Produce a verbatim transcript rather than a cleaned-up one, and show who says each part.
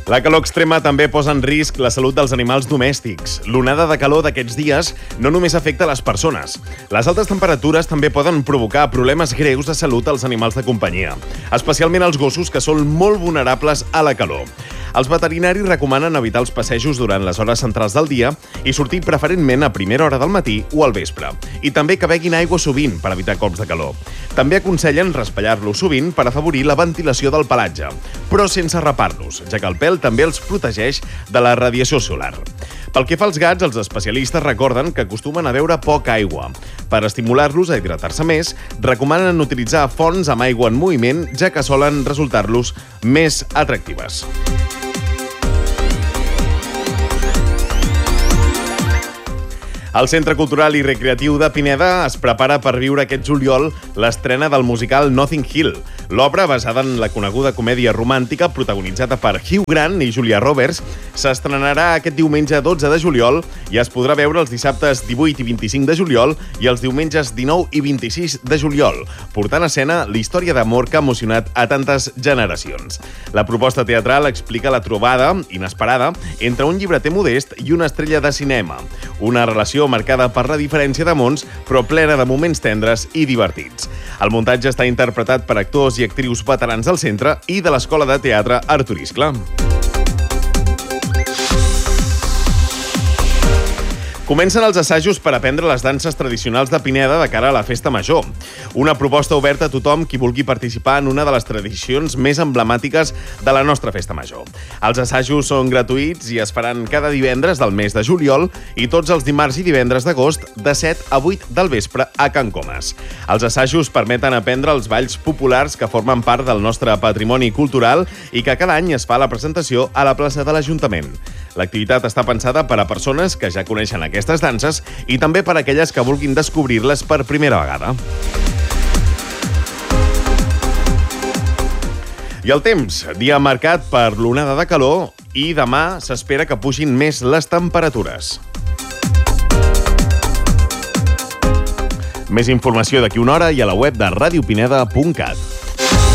Speaker 1: La calor extrema també posa en risc la salut dels animals domèstics. L'onada de calor d'aquests dies no només afecta les persones. Les altes temperatures també poden provocar problemes greus de salut als animals de companyia, especialment als gossos, que són molt vulnerables a la calor. Els veterinaris recomanen evitar els passejos durant les hores centrals del dia i sortir preferentment a primera hora del matí o al vespre. I també que beguin aigua sovint per evitar cops de calor. També aconsellen raspallar-los sovint per afavorir la ventilació del pelatge, però sense rapar-los, ja que el pèl també els protegeix de la radiació solar. Pel que fa als gats, els especialistes recorden que acostumen a beure poca aigua. Per estimular-los a hidratar-se més, recomanen utilitzar fonts amb aigua en moviment, ja que solen resultar-los més atractives. El Centre Cultural i Recreatiu de Pineda es prepara per viure aquest juliol l'estrena del musical Notting Hill. L'obra, basada en la coneguda comèdia romàntica protagonitzada per Hugh Grant i Julia Roberts, s'estrenarà aquest diumenge dotze de juliol i es podrà veure els dissabtes divuit i vint-i-cinc de juliol i els diumenges dinou i vint-i-sis de juliol, portant a escena la història d'amor que ha emocionat a tantes generacions. La proposta teatral explica la trobada inesperada entre un llibreter modest i una estrella de cinema, una relació marcada per la diferència de mons, però plena de moments tendres i divertits. El muntatge està interpretat per actors i actrius veterans del centre i de l'Escola de Teatre Artur Iscle. Comencen els assajos per aprendre les danses tradicionals de Pineda de cara a la Festa Major. Una proposta oberta a tothom qui vulgui participar en una de les tradicions més emblemàtiques de la nostra Festa Major. Els assajos són gratuïts i es faran cada divendres del mes de juliol i tots els dimarts i divendres d'agost de set a vuit del vespre a Can Comas. Els assajos permeten aprendre els balls populars que formen part del nostre patrimoni cultural i que cada any es fa la presentació a la plaça de l'Ajuntament. L'activitat està pensada per a persones que ja coneixen aquestes danses i també per a aquelles que vulguin descobrir-les per primera vegada. I el temps, dia marcat per l'onada de calor i demà s'espera que pugin més les temperatures. Més informació d'aquí una hora i a la web de radiopineda punt cat.